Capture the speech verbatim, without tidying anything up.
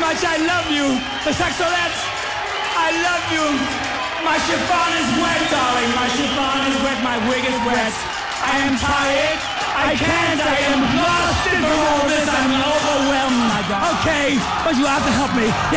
much. I love you. The saxolettes, I love you. My chiffon is wet, darling. My chiffon is wet. My wig is wet. I am tired. I can't. I am lost in all this. I'm overwhelmed. Okay, but you have to help me.